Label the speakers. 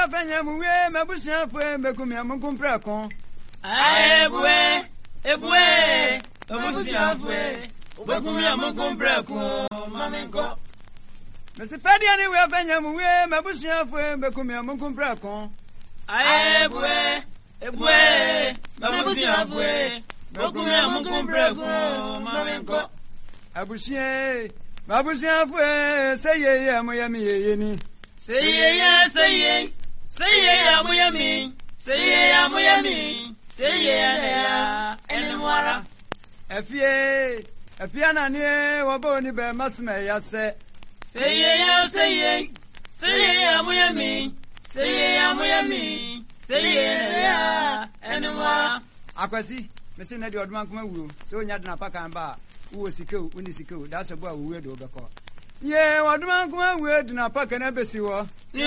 Speaker 1: are Benyamu, Mabusia, Becumia Mucumpracon.
Speaker 2: Aye, Ebue, Mabusia, Becumia Mucumpracon, Mamenco.
Speaker 1: Mr. Paddy, anywhere Benyamu, Mabusia, Becumia Mucumpracon.
Speaker 2: Aye, Ebue, Mabusia, Becumia Mucumpracon, Mamenco.
Speaker 1: Abusier, Mabusia, say ye, Miami.
Speaker 2: Say ye, Miami. Say Miami. Say ye, and Mara. If Yana near Waboni Bear Masme, I say. Say ye, Miami. Say Miami. Say ye, and Mara. Aquasi, Messina de Odman, so Yadna Pacamba. Who was sick, that's about weird over. Yeah, what man come out weird in a pack and embassy war.